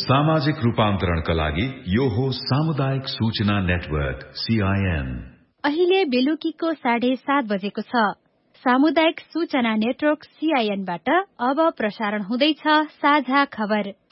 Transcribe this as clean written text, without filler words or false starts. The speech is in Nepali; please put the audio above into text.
सामाजिक रूपान्तरणका लागि यो हो सामुदायिक सूचना नेटवर्क CIN। अहिले बेलुकीको 7:30 बजेको छ। सामुदायिक सूचना नेटवर्क CIN बाट अब प्रसारण हुँदैछ साझा खबर।